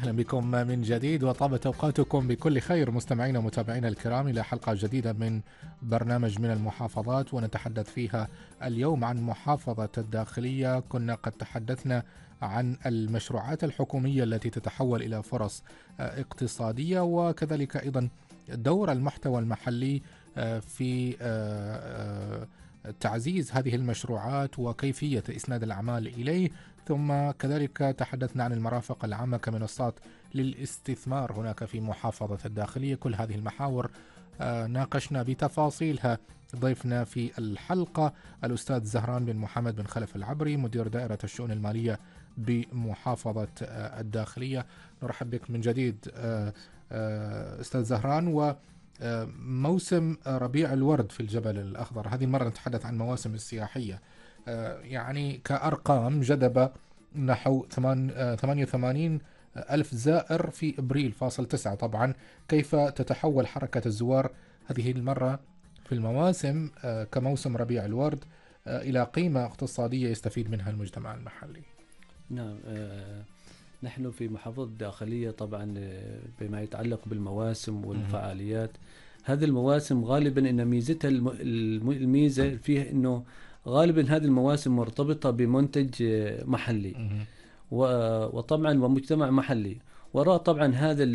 وأهلا بكم من جديد، وطابت أوقاتكم بكل خير مستمعينا ومتابعينا الكرام إلى حلقة جديدة من برنامج من المحافظات، ونتحدث فيها اليوم عن محافظة الداخلية. كنا قد تحدثنا عن المشروعات الحكومية التي تتحول إلى فرص اقتصادية، وكذلك أيضا دور المحتوى المحلي في تعزيز هذه المشروعات وكيفية إسناد الأعمال إليه. ثم كذلك تحدثنا عن المرافق العامة كمنصات للاستثمار هناك في محافظة الداخلية. كل هذه المحاور ناقشنا بتفاصيلها ضيفنا في الحلقة الأستاذ زهران بن محمد بن خلف العبري، مدير دائرة الشؤون المالية بمحافظة الداخلية. نرحب بك من جديد أستاذ زهران. وموسم ربيع الورد في الجبل الأخضر، هذه المرة نتحدث عن مواسم السياحية، يعني كأرقام جذب نحو 88 ألف زائر في إبريل فاصل 9. طبعا كيف تتحول حركة الزوار هذه المرة في المواسم كموسم ربيع الورد إلى قيمة اقتصادية يستفيد منها المجتمع المحلي؟ نعم، نحن في محافظة الداخلية طبعا بما يتعلق بالمواسم والفعاليات، هذه المواسم غالبا إن ميزتها الميزة فيها إنه غالبا هذه المواسم مرتبطة بمنتج محلي وطبعا ومجتمع محلي، وراء طبعا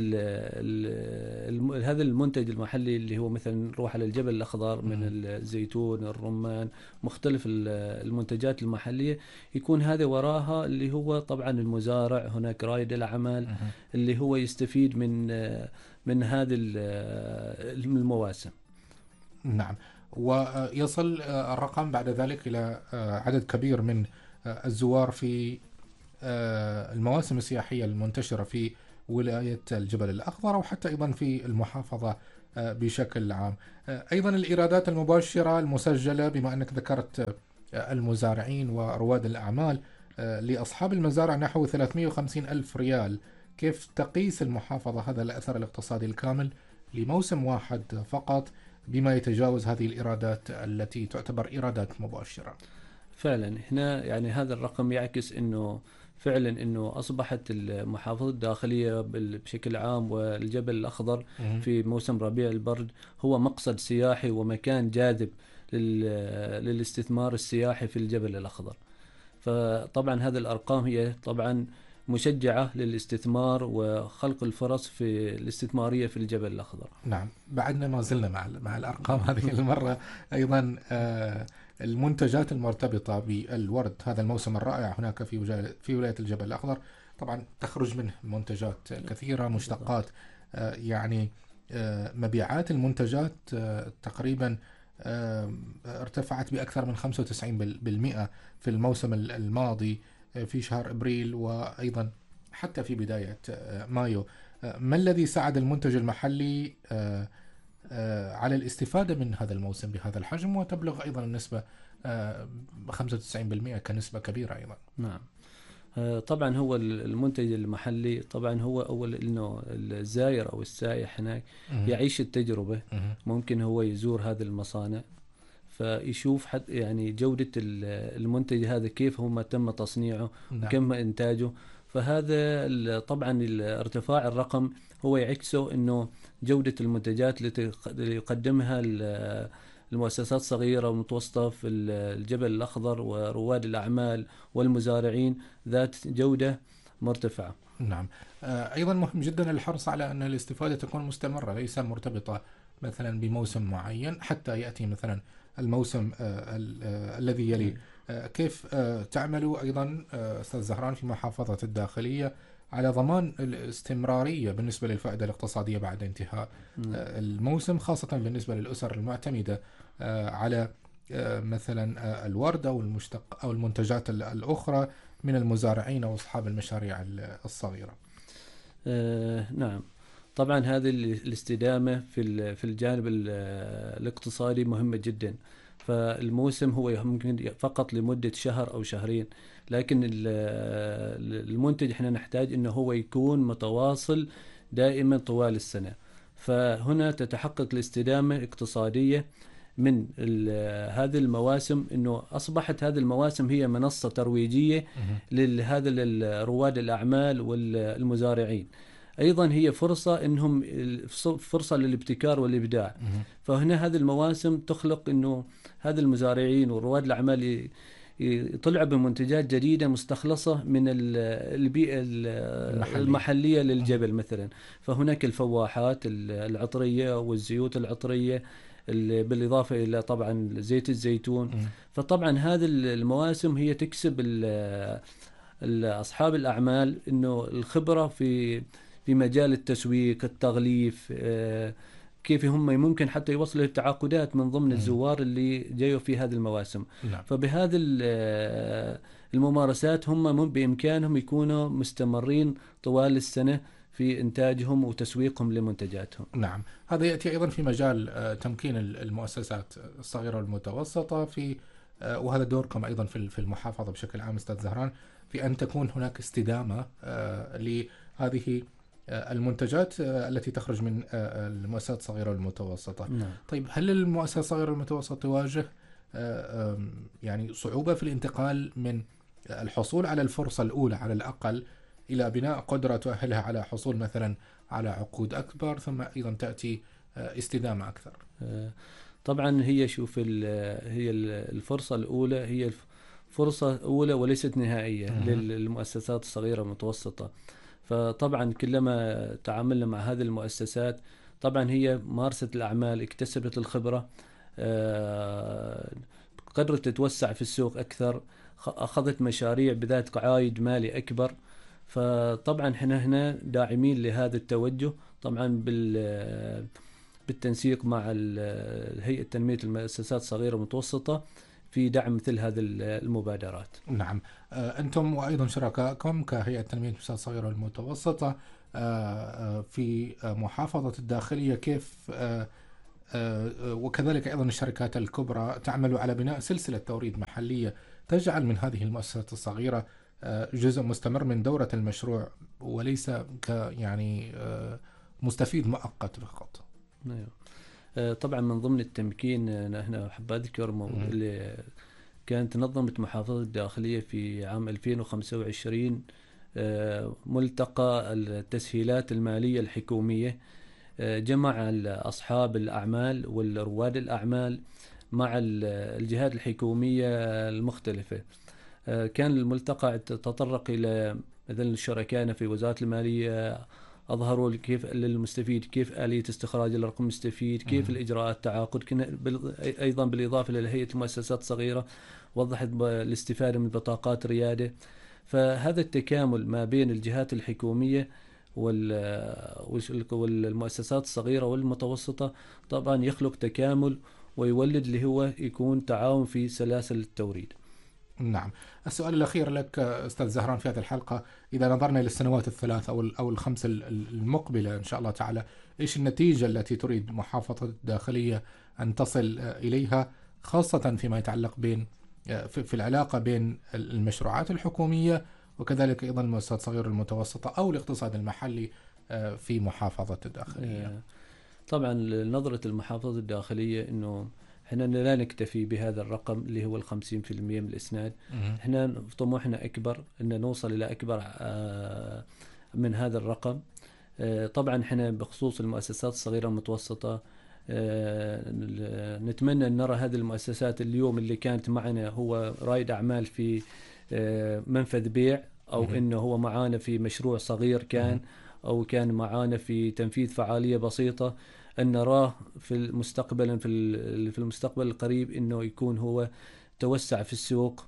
هذا المنتج المحلي اللي هو مثلا نروح على الجبل الأخضر من الزيتون، الرمان، مختلف المنتجات المحلية، يكون هذا وراها اللي هو طبعا المزارع، هناك رائد الأعمال اللي هو يستفيد من هذه المواسم. نعم، ويصل الرقم بعد ذلك إلى عدد كبير من الزوار في المواسم السياحية المنتشرة في ولاية الجبل الأخضر، وحتى أيضا في المحافظة بشكل عام. أيضا الإيرادات المباشرة المسجلة، بما أنك ذكرت المزارعين ورواد الأعمال، لأصحاب المزارع نحو 350 ألف ريال. كيف تقيس المحافظة هذا الأثر الاقتصادي الكامل لموسم واحد فقط بما يتجاوز هذه الإيرادات التي تعتبر إيرادات مباشرة؟ فعلا هنا يعني هذا الرقم يعكس أنه فعلا أنه أصبحت المحافظة الداخلية بشكل عام والجبل الأخضر في موسم ربيع البرد هو مقصد سياحي ومكان جاذب للاستثمار السياحي في الجبل الأخضر. فطبعا هذه الأرقام هي طبعا مشجعة للاستثمار وخلق الفرص في الاستثمارية في الجبل الأخضر. نعم، بعدنا ما زلنا مع الأرقام هذه المرة. أيضا المنتجات المرتبطة بالورد هذا الموسم الرائع هناك في ولاية الجبل الأخضر، طبعا تخرج منه منتجات كثيرة، مشتقات، يعني مبيعات المنتجات تقريبا ارتفعت بأكثر من 95% في الموسم الماضي في شهر إبريل، وأيضا حتى في بداية مايو. ما الذي ساعد المنتج المحلي على الاستفادة من هذا الموسم بهذا الحجم، وتبلغ أيضا النسبة 95% كنسبة كبيرة أيضا؟ نعم، طبعا هو المنتج المحلي طبعا هو أول إنه الزائر أو السائح هناك يعيش التجربة، ممكن هو يزور هذه المصانع فيشوف حتى يعني جودة المنتج هذا كيف هم تم تصنيعه وكم إنتاجه. فهذا طبعا ارتفاع الرقم هو يعكسه إنه جودة المنتجات التي يقدمها المؤسسات الصغيرة والمتوسطة في الجبل الأخضر ورواد الأعمال والمزارعين ذات جودة مرتفعة. نعم، أيضا مهم جدا الحرص على أن الاستفادة تكون مستمرة، ليس مرتبطة مثلا بموسم معين حتى يأتي مثلا الموسم الذي يلي. كيف تعملوا أيضا أستاذ زهران في محافظة الداخلية على ضمان الاستمرارية بالنسبة للفائدة الاقتصادية بعد انتهاء الموسم، خاصة بالنسبة للأسر المعتمدة على مثلا الورد أو المنتجات الأخرى من المزارعين أو أصحاب المشاريع الصغيرة؟ نعم، طبعا هذه الاستدامة في الجانب الاقتصادي مهمة جدا. فالموسم هو ممكن فقط لمدة شهر أو شهرين، لكن المنتج احنا نحتاج انه هو يكون متواصل دائما طوال السنة. فهنا تتحقق الاستدامة الاقتصادية من هذه المواسم، انه اصبحت هذه المواسم هي منصة ترويجية لهذا رواد الاعمال والمزارعين. ايضا هي فرصة انهم فرصة للابتكار والابداع. فهنا هذه المواسم تخلق انه هذا المزارعين ورواد الاعمال يطلعوا بمنتجات جديدة مستخلصة من البيئة المحلية للجبل مثلا. فهناك الفواحات العطرية والزيوت العطرية، بالإضافة إلى طبعا زيت الزيتون. فطبعا هذه المواسم هي تكسب أصحاب الأعمال إنه الخبرة في مجال التسويق، التغليف، كيف هم ممكن حتى يوصلوا للتعاقدات من ضمن الزوار اللي جايوا في هذه المواسم. نعم. فبهذه الممارسات هم بإمكانهم يكونوا مستمرين طوال السنة في إنتاجهم وتسويقهم لمنتجاتهم. نعم، هذا يأتي أيضا في مجال تمكين المؤسسات الصغيرة والمتوسطة في وهذا دوركم أيضا في المحافظة بشكل عام أستاذ زهران، في أن تكون هناك استدامة لهذه المنتجات التي تخرج من المؤسسات الصغيرة والمتوسطة. نعم. طيب، هل المؤسسة الصغيرة والمتوسطة تواجه يعني صعوبة في الانتقال من الحصول على الفرصة الأولى على الأقل إلى بناء قدرة تؤهلها على حصول مثلا على عقود أكبر، ثم أيضا تأتي استدامة أكثر؟ طبعا هي شوف هي الفرصة الأولى هي فرصة أولى وليست نهائية للمؤسسات الصغيرة والمتوسطة. فطبعا كلما تعاملنا مع هذه المؤسسات طبعا هي مارست الأعمال، اكتسبت الخبرة، قدرت تتوسع في السوق أكثر، أخذت مشاريع بذات عائد مالي أكبر. فطبعا احنا هنا داعمين لهذا التوجه طبعا بالتنسيق مع هيئة تنمية المؤسسات الصغيرة والمتوسطة في دعم مثل هذه المبادرات. نعم، أنتم وأيضا شركائكم كهيئة تنمية المؤسسات الصغيرة والمتوسطة في محافظة الداخلية كيف وكذلك أيضا الشركات الكبرى تعمل على بناء سلسلة توريد محلية تجعل من هذه المؤسسات الصغيرة جزء مستمر من دورة المشروع وليس يعني مستفيد مؤقت فقط؟ طبعا من ضمن التمكين احنا حاب اذكر اللي كانت نظمت محافظة الداخلية في عام 2025 ملتقى التسهيلات المالية الحكومية، جمع أصحاب الأعمال والرواد الأعمال مع الجهات الحكومية المختلفة. كان الملتقى تطرق إلى مثل شركائنا في وزارة المالية أظهروا كيف للمستفيد كيف آلية استخراج الرقم المستفيد، كيف الإجراءات التعاقد. أيضا بالإضافة لهيئة المؤسسات الصغيرة وضحت الاستفادة من بطاقات ريادة. فهذا التكامل ما بين الجهات الحكومية والمؤسسات الصغيرة والمتوسطة طبعا يخلق تكامل ويولد اللي هو يكون تعاون في سلاسل التوريد. نعم. السؤال الأخير لك أستاذ زهران في هذه الحلقة، إذا نظرنا للسنوات الثلاث أو الخمس المقبلة إن شاء الله تعالى، إيش النتيجة التي تريد محافظة الداخلية أن تصل إليها، خاصة فيما يتعلق في العلاقة بين المشروعات الحكومية وكذلك أيضا المؤسسات الصغيرة المتوسطة أو الاقتصاد المحلي في محافظة الداخلية؟ طبعا نظرة المحافظة الداخلية إنه احنا لا نكتفي بهذا الرقم اللي هو 50% من الإسناد. احنا طموحنا أكبر أن نوصل إلى أكبر من هذا الرقم. طبعا احنا بخصوص المؤسسات الصغيرة والمتوسطة نتمنى أن نرى هذه المؤسسات اليوم اللي كانت معنا هو رائد أعمال في منفذ بيع، أو إنه هو معانا في مشروع صغير كان، أو كان معانا في تنفيذ فعالية بسيطة، أن نراه في المستقبل القريب إنه يكون هو توسع في السوق،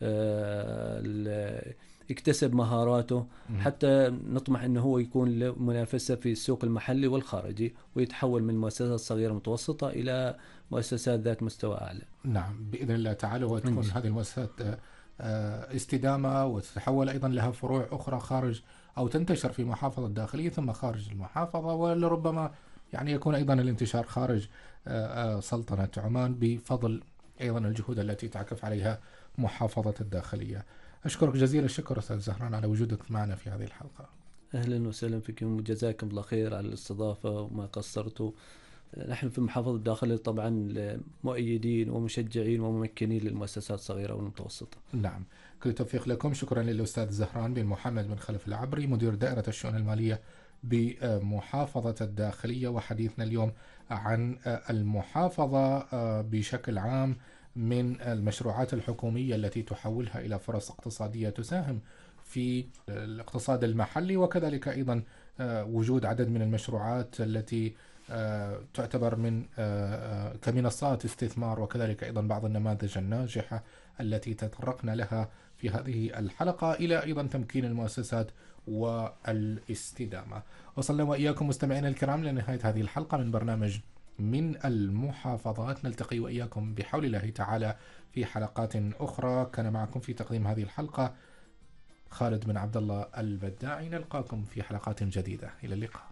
اكتسب مهاراته، حتى نطمح أنه هو يكون له منافسة في السوق المحلي والخارجي، ويتحول من مؤسسات صغيرة متوسطة إلى مؤسسات ذات مستوى أعلى. نعم، بإذن الله تعالى، وتكون هذه المؤسسات استدامة وتتحول أيضا لها فروع أخرى خارج أو تنتشر في محافظة الداخلية ثم خارج المحافظة، ولربما يعني يكون أيضا الانتشار خارج سلطنة عمان بفضل أيضا الجهود التي تعكف عليها محافظة الداخلية. أشكرك جزيل الشكر أستاذ زهران على وجودك معنا في هذه الحلقة. أهلا وسهلا فيكم وجزاكم الله خير على الاستضافة وما قصرتوا، نحن في محافظة الداخلية طبعا مؤيدين ومشجعين وممكنين للمؤسسات الصغيرة والمتوسطة. نعم، كل التوفيق لكم. شكرا للأستاذ زهران بن محمد بن خلف العبري، مدير دائرة الشؤون المالية بمحافظة الداخلية، وحديثنا اليوم عن المحافظة بشكل عام من المشروعات الحكومية التي تحولها إلى فرص اقتصادية تساهم في الاقتصاد المحلي، وكذلك أيضا وجود عدد من المشروعات التي تعتبر من كمنصات استثمار، وكذلك أيضا بعض النماذج الناجحة التي تطرقنا لها في هذه الحلقة، إلى أيضا تمكين المؤسسات والاستدامة. وصلنا وإياكم مستمعينا الكرام لنهاية هذه الحلقة من برنامج من المحافظات. نلتقي وإياكم بحول الله تعالى في حلقات أخرى. كان معكم في تقديم هذه الحلقة خالد بن عبد الله البداعي. نلقاكم في حلقات جديدة، إلى اللقاء.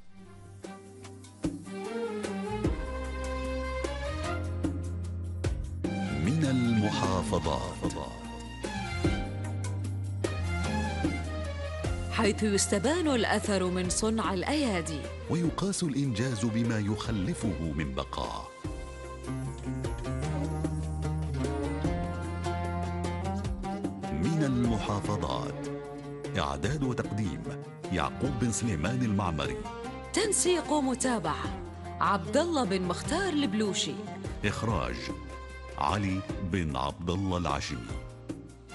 من المحافظات، حيث يستبان الأثر من صنع الأيادي ويقاس الإنجاز بما يخلفه من بقاء. من المحافظات، إعداد وتقديم يعقوب بن سليمان المعمري، تنسيق ومتابعة عبد الله بن مختار البلوشي، إخراج علي بن عبد الله العشمي.